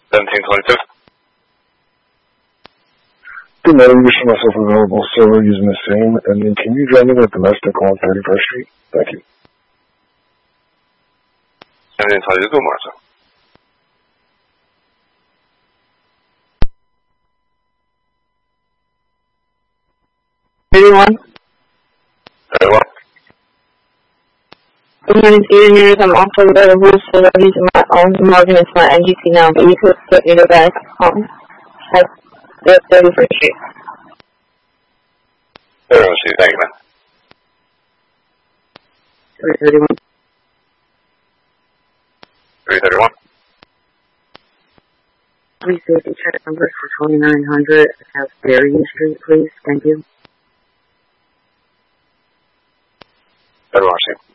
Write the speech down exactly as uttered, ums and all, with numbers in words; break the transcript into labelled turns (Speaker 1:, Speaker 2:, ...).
Speaker 1: seventeen twenty-two.
Speaker 2: Good morning, wishing myself available server using the same, and then can you drive me to domestic on thirty-first Street? Thank you.
Speaker 1: seventeen twenty-two, good morning, sir.
Speaker 3: thirty-one.
Speaker 1: thirty-one.
Speaker 3: Good morning, Peter News. I'm also the other rules for the reason my own Morgan is my N G C now, but you could get me the back home. That's the thirty-first Street.
Speaker 1: thirty-first Street, thank you, man.
Speaker 3: three thirty-one.
Speaker 1: three thirty-one.
Speaker 3: Please safety check number for twenty-nine hundred South Berrien Street, please. Thank you.
Speaker 1: thirty-one Street.